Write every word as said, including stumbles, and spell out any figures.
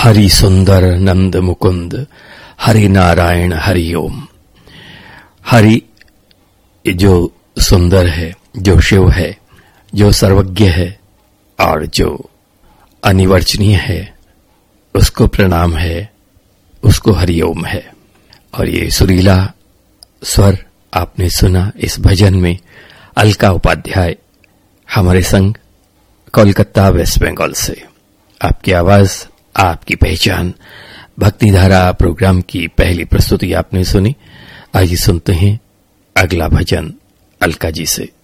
हरि सुंदर नंद मुकुंद हरि नारायण हरि ओम। हरि जो सुंदर है, जो शिव है, जो सर्वज्ञ है और जो अनिवर्चनीय है, उसको प्रणाम है, उसको हरि ओम है। और ये सुरीला स्वर आपने सुना इस भजन में अलका उपाध्याय हमारे संग कोलकाता वेस्ट बंगाल से। आपकी आवाज, आपकी पहचान भक्तिधारा प्रोग्राम की पहली प्रस्तुति आपने सुनी। आइए सुनते हैं अगला भजन अलका जी से।